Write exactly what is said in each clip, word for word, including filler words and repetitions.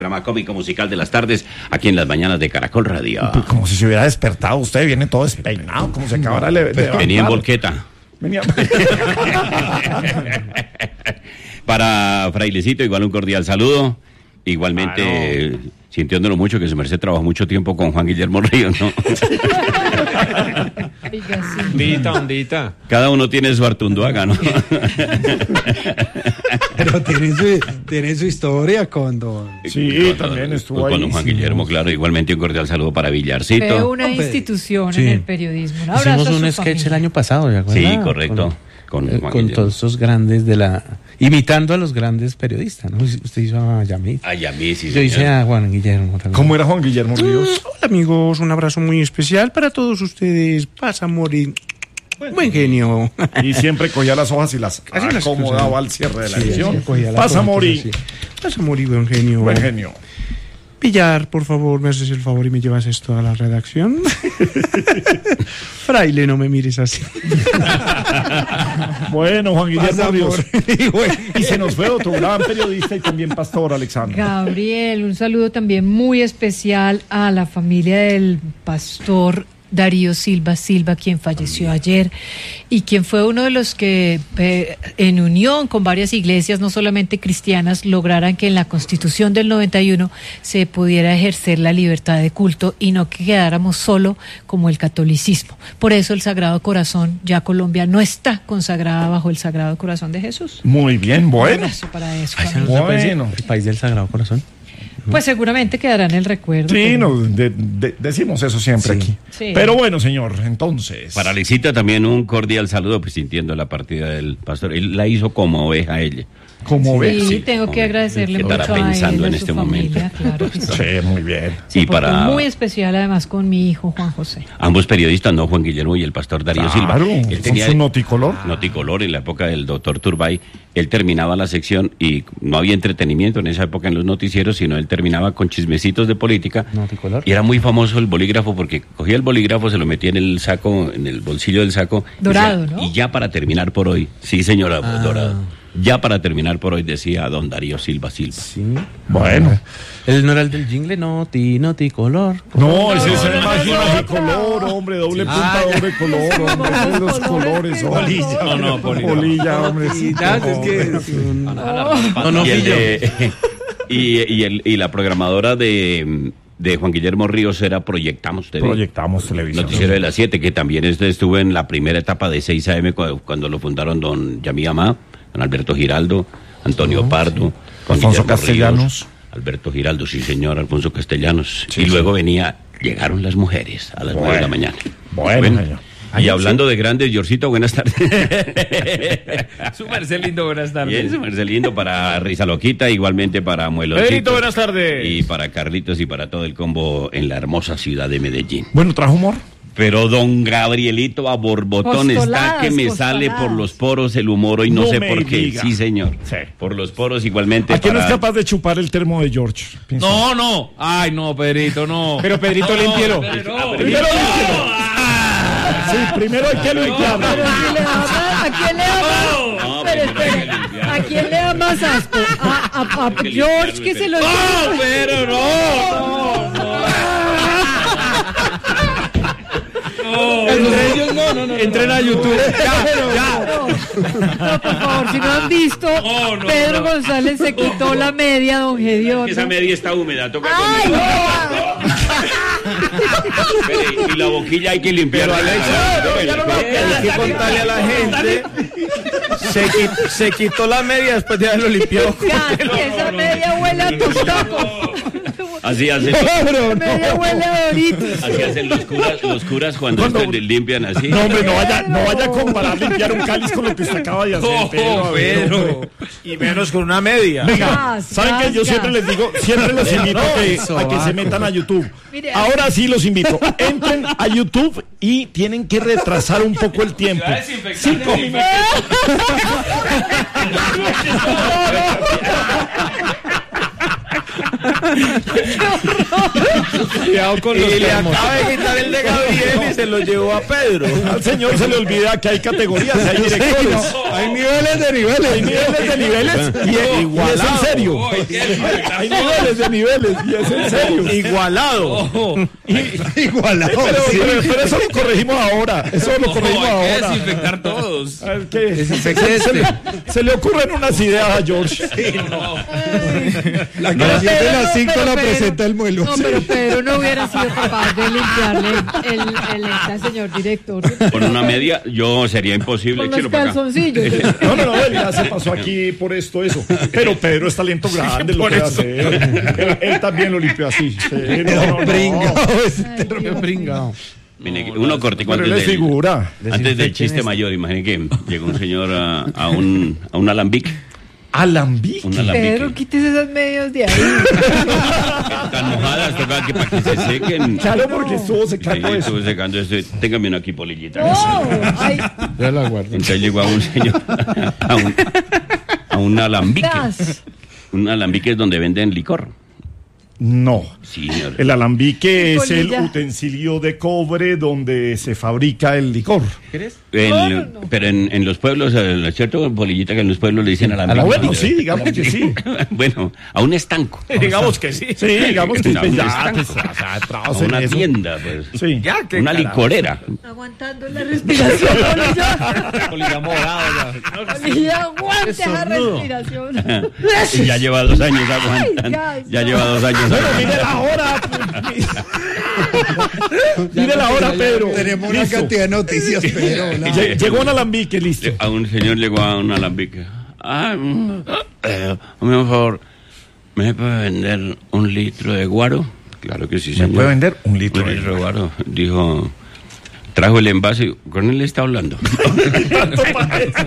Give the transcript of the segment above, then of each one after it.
Programa cómico musical de las tardes aquí en las mañanas de Caracol Radio. Como si se hubiera despertado usted, viene todo despeinado, como si acabara de levantar. Venía en volqueta. Venía. Para Frailecito, igual un cordial saludo. Igualmente, ah, no. Sintiéndolo mucho, que su merced trabajó mucho tiempo con Juan Guillermo Ríos, ¿no? Ondita, ondita. Cada uno tiene su Artunduaga, ¿no? Pero tiene su, tiene su historia con don... Sí, con, también estuvo con ahí. Con Juan sí. Guillermo, claro. Igualmente un cordial saludo para Villarcito. Fue una institución sí. en el periodismo. Un abrazo. Hicimos un sketch familia. el año pasado, ¿de acuerdo? Sí, correcto. Con... Con, eh, con todos esos grandes de la... Imitando a los grandes periodistas, ¿no? Usted hizo a Yamil. A Yamil, sí, Yo señor. hice a Juan Guillermo también. ¿Cómo era Juan Guillermo Ríos? Mm, hola, amigos. Un abrazo muy especial para todos ustedes. Pasa a morir. Bueno, buen genio. Y siempre cogía las hojas y las acomodaba al cierre de la sí, edición. Pasa a morir. Pasa a morir, buen genio. Buen genio. Pillar, por favor, me haces el favor y me llevas esto a la redacción. Fraile, no me mires así. Bueno, Juan Guillermo Ríos. Y se nos fue otro gran periodista y también pastor, Alexandra. Gabriel, un saludo también muy especial a la familia del pastor Darío Silva Silva, quien falleció ayer y quien fue uno de los que eh, en unión con varias iglesias, no solamente cristianas, lograran que en la Constitución del noventa y uno se pudiera ejercer la libertad de culto y no que quedáramos solo como el catolicismo. Por eso el Sagrado Corazón, ya Colombia no está consagrada bajo el Sagrado Corazón de Jesús. Muy bien, bueno. Un abrazo para eso. Bueno. El país del Sagrado Corazón. Pues seguramente quedará en el recuerdo. Sí, pero... no, de, de, decimos eso siempre sí. aquí. Sí. Pero bueno, señor, entonces. Para Alexita también un cordial saludo, pues sintiendo la partida del pastor. Él la hizo como oveja a ella. Como oveja. Sí, sí, tengo que agradecerle mucho estará pensando a él, en este familia, momento. Claro que sí. Sí, muy bien. Sí, y para muy especial además con mi hijo Juan José. Ambos periodistas, no Juan Guillermo y el pastor Darío claro, Silva. Él tenía su noticolor. Noticolor en la época del doctor Turbay. Él terminaba la sección y no había entretenimiento en esa época en los noticieros, sino él terminaba con chismecitos de política. Noticolor. Y era muy famoso el bolígrafo porque cogía el bolígrafo, se lo metía en el saco, en el bolsillo del saco. Dorado, y decía, ¿no? Y ya para terminar por hoy. Sí, señora, ah. dorado. Ya para terminar por hoy decía don Darío Silva Silva. Sí. Bueno. ¿El no era el del jingle? Noti, Noticolor. No, ese es el Magicolor, hombre, doble punta, doble color, hombre, esos los colores, polilla. No, no, polilla, hombre. Sí, es que no, no, y, el de, y, y, el, y la programadora de de Juan Guillermo Ríos era Proyectamos T V. Proyectamos Televisión. Noticiero de las siete, que también este estuvo en la primera etapa de seis a eme cuando, cuando lo fundaron don Yamí Amá, don Alberto Giraldo, Antonio oh, Pardo, sí. Alfonso Castellanos. Ríos, Alberto Giraldo, sí señor, Alfonso Castellanos. Sí, y sí. luego venía, llegaron las mujeres a las nueve bueno. de la mañana. Bueno, bueno. Y hablando de grandes, Yorcito, buenas tardes. Su merced lindo, buenas tardes. Bien, su merced lindo para Risa Loquita, igualmente para Mueloncito. Pedrito, buenas tardes. Y para Carlitos y para todo el combo en la hermosa ciudad de Medellín. Bueno, ¿trajo humor? Pero don Gabrielito a borbotón está que me sale por los poros el humor hoy, no, no sé por qué. Diga. Sí, señor. Sí. Por los poros igualmente. ¿A quién para... es capaz de chupar el termo de George? Pienso. No, no. Ay, no, Pedrito, no. Pero Pedrito, no, límpielo. No, no, primero límpielo. Ah, sí, primero hay que limpiarlo. ¿A quién le da más? Pero espera, ¿a quién le da más asco? A, a, a George que se lo... No, pero no, no, no. No, entre ellos no, no, no. Entren no, a YouTube. Ya, ya. No, no, por favor, si no han visto, no, no, Pedro no. González se quitó la media, don Gedeón. Esa media está húmeda, toca Ay, no. Y la boquilla hay que limpiarla. Hay que contarle a la gente. Se, quit, se quitó la media después de haberlo limpiado. Casi, esa media huele a tostaco. Así hacen. Media huele a Doritos. Así hacen los curas, los curas cuando, cuando limpian así. No, hombre, no vaya, no vaya a comparar limpiar un cáliz con lo que usted acaba de hacer, oh, Pedro, Pedro. Y menos con una media. Venga, ah, ¿saben qué? Yo siempre les digo, siempre los invito a que, a que se metan a YouTube. Mire, ahora sí los invito. Entren a YouTube y tienen que retrasar un poco el tiempo. Cinco minutos. Cuidado con los y le acaba de quitar el de Gabriel y se lo llevó a Pedro. Al señor se le olvida que hay categorías, hay directores. No, hay niveles de niveles. Hay niveles de niveles y, y, y es en serio. Oh, hay niveles de niveles y es en serio. Igualado. Oh, y, igualado. Pero, sí. pero, pero eso lo corregimos ahora. Eso lo corregimos no, hay ahora. que desinfectar todos. A ver, ¿qué? Se, se, le, se le ocurren unas ideas a George. Sí, no. La canción de las cinco la presenta el muelo. No, pero Pedro no hubiera sido capaz de limpiarle el, el, el al señor director. Con una media, yo sería imposible. Con los calzoncillos. No, no, no, él ya se pasó aquí por esto, eso. Pero Pedro es talento grande, lo puede hacer. Él, él también lo limpió así. Sí, no, no, no. Bringao, ese bringao. Mire, uno cortico antes, del, figura. antes del chiste mayor. Imaginen que llegó un señor a, a, un, a un alambique. ¿Alambique? Un alambique. Pedro, quítese esas medias de ahí. Están mojadas, toca que para que se sequen. Claro, porque estuvo secando sí, eso. Estuvo secando eso. Téngame una aquí, polillita. No, ay. Ya la guardo. Entonces llegó a un señor, a un, a un alambique. Gas. Un alambique es donde venden licor. No. Sí, señor. El alambique ¿Qué es el colilla? utensilio de cobre donde se fabrica el licor. ¿Quieres? El- No, no, no. Pero en, en los pueblos, eh, ¿es cierto, polillita, que en los pueblos le dicen alambique? Ah, bueno, sí, digamos que sí. Bueno, a un estanco. Digamos que sí. Sí, digamos que A un ya, estanco. pues, o sea, A trabajo en una eso. tienda, pues. Sí. Ya, qué Una carajo. licorera. Aguantando la respiración. Polilla. Polilla morado, ya. Polilla, aguante esa Sornudo. respiración. Y ya lleva dos años aguantando. Ay, Ya lleva dos años Bueno, aguantando. mire la hora. Mire la hora, Pedro. Tenemos una Listo. cantidad de noticias, pero la- Lle- Llegó un alambique, listo. A un señor llegó a un alambique. Ah, mm, eh, hazme un favor, ¿me puede vender un litro de guaro? Claro que sí, ¿Me señor. puede vender un litro Un de litro de guaro. Dijo, trajo el envase. ¿Con él está hablando? Tanto para eso.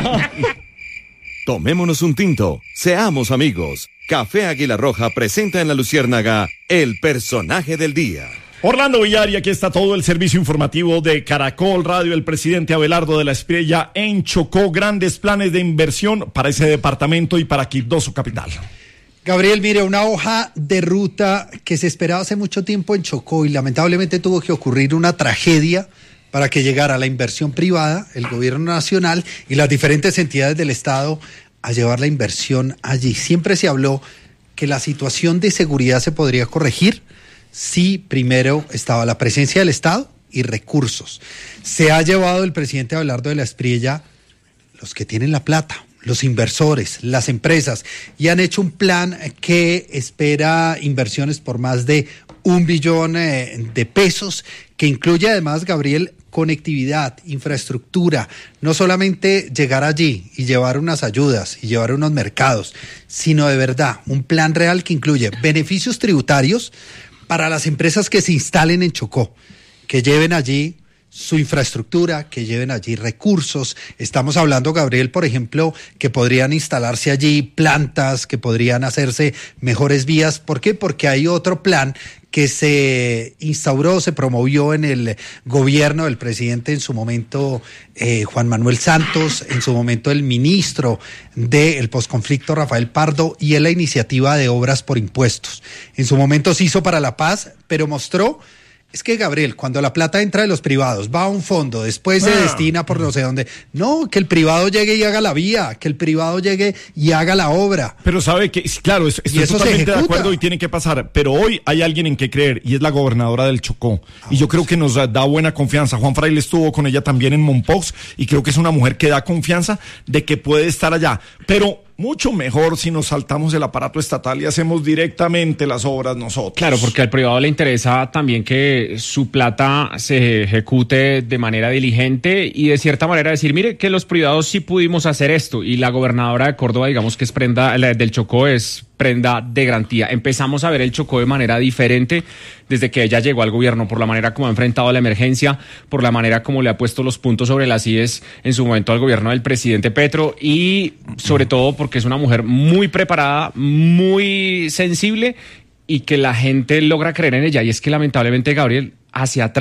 Tomémonos un tinto, seamos amigos. Café Águila Roja presenta en La Luciérnaga el personaje del día. Orlando Villar, y aquí está todo el servicio informativo de Caracol Radio. El presidente Abelardo de la Espriella en Chocó, grandes planes de inversión para ese departamento y para Quibdó, su capital. Gabriel, mire, una hoja de ruta que se esperaba hace mucho tiempo en Chocó y lamentablemente tuvo que ocurrir una tragedia para que llegara la inversión privada, el gobierno nacional y las diferentes entidades del Estado a llevar la inversión allí. Siempre se habló que la situación de seguridad se podría corregir si primero estaba la presencia del Estado y recursos. Se ha llevado el presidente Abelardo de la Espriella los que tienen la plata, los inversores, las empresas, y han hecho un plan que espera inversiones por más de un billón eh, de pesos, que incluye además, Gabriel, conectividad, infraestructura, no solamente llegar allí y llevar unas ayudas y llevar unos mercados, sino de verdad un plan real que incluye beneficios tributarios para las empresas que se instalen en Chocó, que lleven allí su infraestructura, que lleven allí recursos. Estamos hablando, Gabriel, por ejemplo, que podrían instalarse allí plantas, que podrían hacerse mejores vías. ¿Por qué? Porque hay otro plan que se instauró, se promovió en el gobierno del presidente en su momento, eh, Juan Manuel Santos, en su momento el ministro del posconflicto, Rafael Pardo, y en la iniciativa de obras por impuestos. En su momento se hizo para la paz, pero mostró. Es que, Gabriel, cuando la plata entra de los privados, va a un fondo, después se Ah. destina por no sé dónde. No, que el privado llegue y haga la vía, que el privado llegue y haga la obra. Pero sabe que, claro, es- estoy eso se totalmente de ejecuta. acuerdo y tiene que pasar. Pero hoy hay alguien en que creer y es la gobernadora del Chocó. Y yo creo que nos da, da buena confianza. Juan Fraile estuvo con ella también en Mompox y creo que es una mujer que da confianza de que puede estar allá. Pero mucho mejor si nos saltamos el aparato estatal y hacemos directamente las obras nosotros. Claro, porque al privado le interesa también que su plata se ejecute de manera diligente y de cierta manera decir, mire, que los privados sí pudimos hacer esto, y la gobernadora de Córdoba, digamos que es prenda, la del Chocó es prenda de garantía. Empezamos a ver el Chocó de manera diferente desde que ella llegó al gobierno, por la manera como ha enfrentado la emergencia, por la manera como le ha puesto los puntos sobre las íes en su momento al gobierno del presidente Petro, y sobre todo porque es una mujer muy preparada, muy sensible, y que la gente logra creer en ella. Y es que lamentablemente, Gabriel, hacia atrás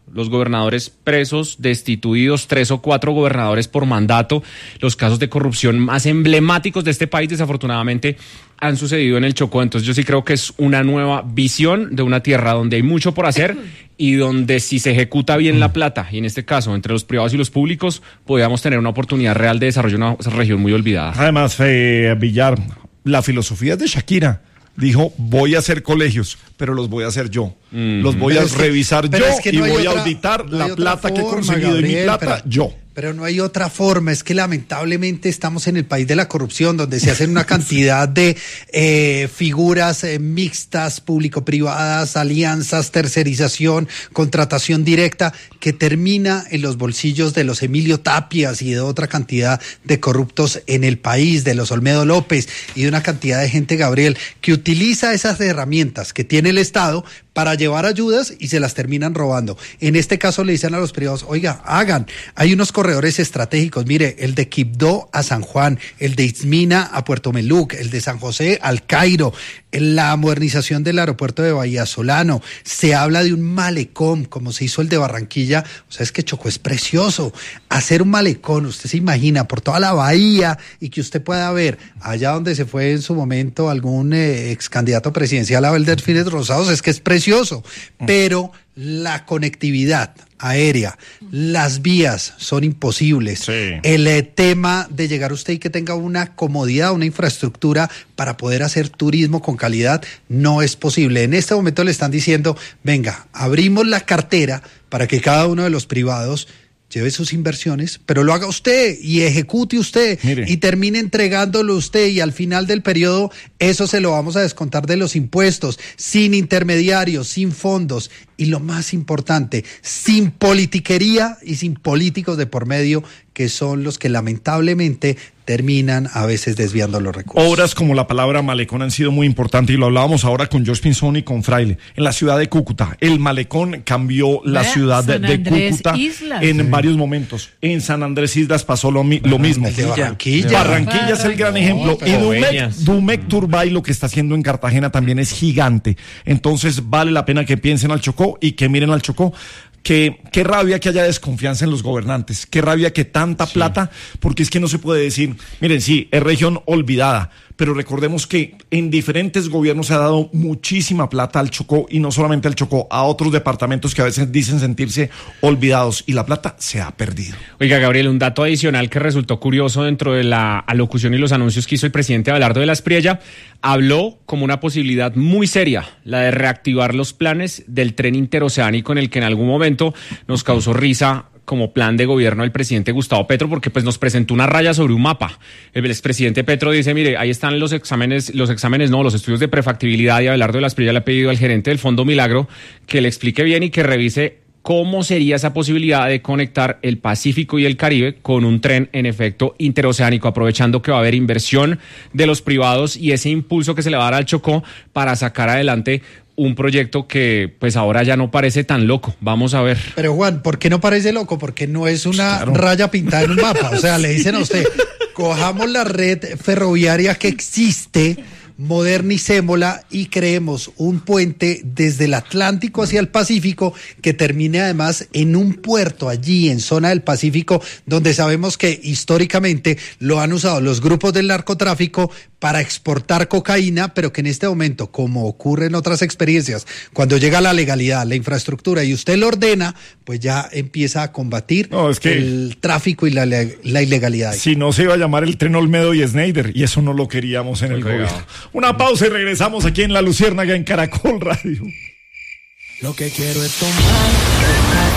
los gobernadores presos, destituidos, tres o cuatro gobernadores por mandato. Los casos de corrupción más emblemáticos de este país, desafortunadamente, han sucedido en el Chocó. Entonces yo sí creo que es una nueva visión de una tierra donde hay mucho por hacer y donde si se ejecuta bien la plata, y en este caso entre los privados y los públicos, podríamos tener una oportunidad real de desarrollo de una región muy olvidada. Además, eh, Villar, la filosofía es de Shakira. Dijo, voy a hacer colegios, pero los voy a hacer yo. Mm. Los voy pero a revisar que, yo es que no y voy otra, a auditar no la plata forma, que he conseguido Gabriel, de mi plata, pero, yo. Pero no hay otra forma, es que lamentablemente estamos en el país de la corrupción, donde se hacen una cantidad de eh, figuras eh, mixtas, público-privadas, alianzas, tercerización, contratación directa, que termina en los bolsillos de los Emilio Tapias y de otra cantidad de corruptos en el país, de los Olmedo López y de una cantidad de gente, Gabriel, que utiliza esas herramientas que tiene el Estado para llevar ayudas y se las terminan robando. En este caso le dicen a los privados, oiga, hagan, hay unos corredores estratégicos, mire, el de Quibdó a San Juan, el de Itzmina a Puerto Meluc, el de San José al Cairo, la modernización del aeropuerto de Bahía Solano, se habla de un malecón, como se hizo el de Barranquilla, o sea, es que Chocó es precioso, hacer un malecón, usted se imagina, por toda la bahía, y que usted pueda ver, allá donde se fue en su momento algún eh, ex candidato presidencial a Abel Delfines Rosados, es que es precioso, pero la conectividad aérea, las vías son imposibles. Sí. El eh, tema de llegar usted y que tenga una comodidad, una infraestructura para poder hacer turismo con calidad, no es posible. En este momento le están diciendo, venga, abrimos la cartera para que cada uno de los privados lleve sus inversiones, pero lo haga usted y ejecute usted. Mire. Y termine entregándolo usted y al final del periodo eso se lo vamos a descontar de los impuestos, sin intermediarios, sin fondos y lo más importante, sin politiquería y sin políticos de por medio que son los que lamentablemente terminan a veces desviando los recursos. Obras como la palabra malecón han sido muy importantes y lo hablábamos ahora con Josh Pinzón y con Fraile. En la ciudad de Cúcuta, el malecón cambió la Vea, ciudad de, de Cúcuta Islas. en sí. varios momentos. En San Andrés Islas pasó lo, mi, lo mismo. De Barranquilla. Barranquilla, Barranquilla es el gran ejemplo. No, y Dumec, Dumec Turbay lo que está haciendo en Cartagena también es gigante. Entonces vale la pena que piensen al Chocó y que miren al Chocó. Que, qué rabia que haya desconfianza en los gobernantes, qué rabia que tanta sí. plata, porque es que no se puede decir, miren, sí, es región olvidada, pero recordemos que en diferentes gobiernos se ha dado muchísima plata al Chocó, y no solamente al Chocó, a otros departamentos que a veces dicen sentirse olvidados, y la plata se ha perdido. Oiga, Gabriel, un dato adicional que resultó curioso dentro de la alocución y los anuncios que hizo el presidente Abelardo de la Espriella, habló como una posibilidad muy seria, la de reactivar los planes del tren interoceánico en el que en algún momento nos causó risa como plan de gobierno del presidente Gustavo Petro, porque pues nos presentó una raya sobre un mapa. El expresidente Petro dice, mire, ahí están los exámenes, los exámenes no, los estudios de prefactibilidad, y Abelardo de la Espriella le ha pedido al gerente del Fondo Milagro que le explique bien y que revise cómo sería esa posibilidad de conectar el Pacífico y el Caribe con un tren en efecto interoceánico, aprovechando que va a haber inversión de los privados y ese impulso que se le va a dar al Chocó para sacar adelante un proyecto que pues ahora ya no parece tan loco. Vamos a ver. Pero Juan, ¿por qué no parece loco? Porque no es una claro. raya pintada en un mapa. O sea, le dicen a usted, cojamos la red ferroviaria que existe, modernicémosla y creemos un puente desde el Atlántico hacia el Pacífico que termine además en un puerto allí en zona del Pacífico, donde sabemos que históricamente lo han usado los grupos del narcotráfico para exportar cocaína, pero que en este momento, como ocurre en otras experiencias, cuando llega la legalidad, la infraestructura y usted lo ordena, pues ya empieza a combatir no, es que el tráfico y la, la ilegalidad. Si no, se iba a llamar el tren Olmedo y Snyder, y eso no lo queríamos en el okay, gobierno. Una pausa y regresamos aquí en La Luciérnaga en Caracol Radio. Lo que quiero es tomar